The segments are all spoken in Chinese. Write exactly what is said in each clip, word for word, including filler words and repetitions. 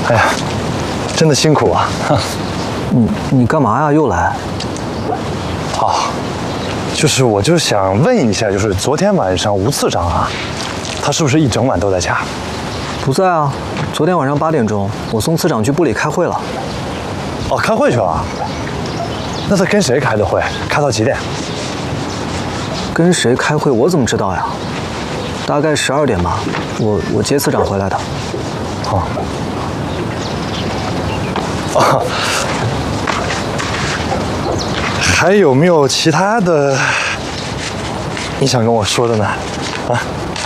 哎呀，真的辛苦啊！ 你你干嘛呀？又来？ 啊，就是我就想问一下，就是昨天晚上吴次长啊，他是不是一整晚都在家？ 不在啊，昨天晚上八点钟，我送次长去部里开会了。 哦，开会去了？那他跟谁开的会？开到几点？ 跟谁开会？我怎么知道呀？大概十二点吧，我我接次长回来的。 哦。哦。还有没有其他的你想跟我说的呢？啊？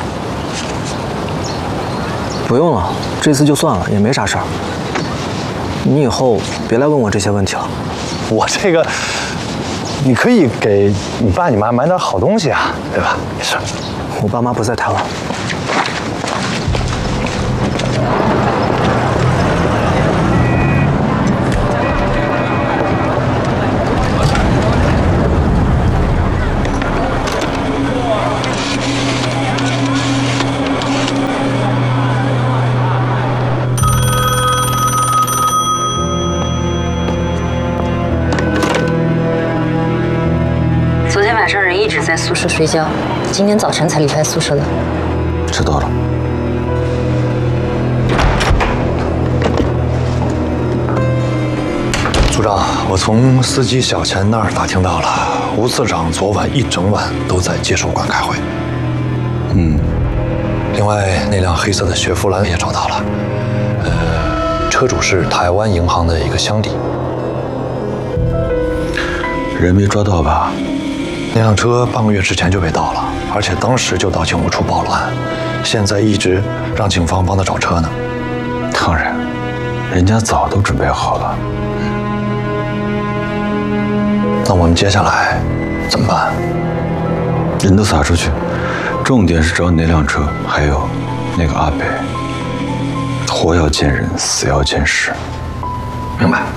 不用了，这次就算了，也没啥事儿。你以后别来问我这些问题了。 我这个，你可以给你爸你妈买点好东西啊，对吧？没事。 我爸妈不在台湾。 在宿舍睡觉，今天早晨才离开宿舍的。 知道了。 组长，我从司机小钱那儿打听到了，吴次长昨晚一整晚都在接收馆开会。 嗯。 另外，那辆黑色的雪佛兰也找到了，呃，车主是台湾银行的一个乡弟。 人没抓到吧？ 那辆车半个月之前就被盗了，而且当时就到警务处报了案，现在一直让警方帮他找车呢。 当然，人家早都准备好了。 那我们接下来怎么办？ 人都撒出去，重点是找你那辆车，还有那个阿北。活要见人，死要见尸。 明白。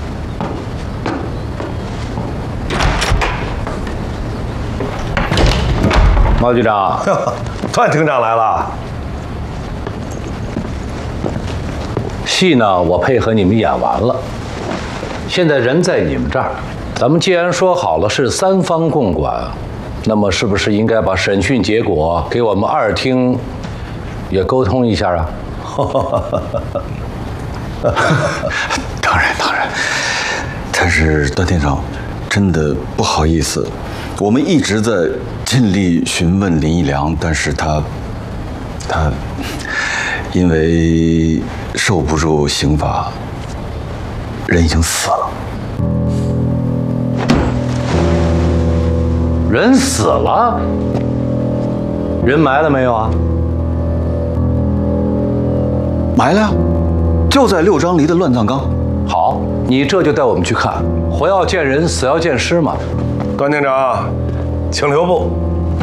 毛局长， 段厅长来了。 戏呢，我配合你们演完了。现在人在你们这儿，咱们既然说好了是三方共管，那么是不是应该把审讯结果给我们二厅也沟通一下啊？ 当然当然，但是段厅长，真的不好意思。我们一直在尽力询问林一良，但是他，他因为受不住刑罚，人已经死了。 人死了？人埋了没有啊？ 埋了呀，就在六张犁的乱葬岗。 好，你这就带我们去看，活要见人，死要见尸嘛。 段厅长，请留步。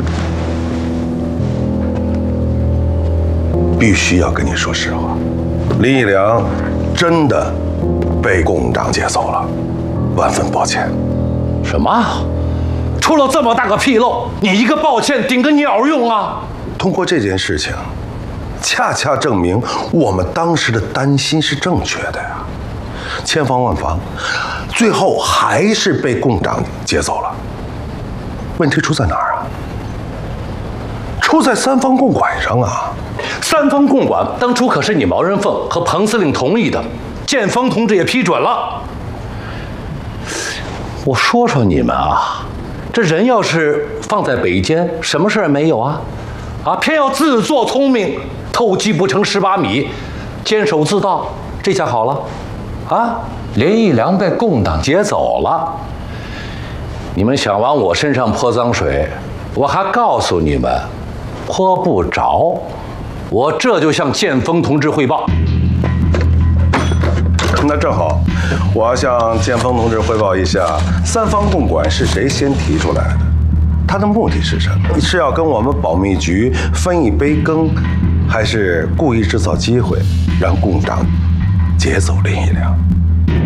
必须要跟你说实话，林一良真的被共党劫走了，万分抱歉。 什么？出了这么大个纰漏，你一个抱歉顶个鸟用啊！ 通过这件事情，恰恰证明我们当时的担心是正确的呀。千防万防，最后还是被共党劫走了。问题出在哪儿啊？出在三方共管上啊！ 三方共管当初可是你毛人凤和彭司令同意的，建峰同志也批准了。我说说你们啊，这人要是放在北监，什么事儿没有啊？啊，偏要自作聪明，偷鸡不成蚀把米，监守自盗，这下好了，啊，林一良被共党劫走了。你们想往我身上泼脏水，我还告诉你们，泼不着。我这就向建峰同志汇报。 那正好，我要向建峰同志汇报一下，三方共管是谁先提出来的，他的目的是什么？是要跟我们保密局分一杯羹，还是故意制造机会让共党劫走林一良？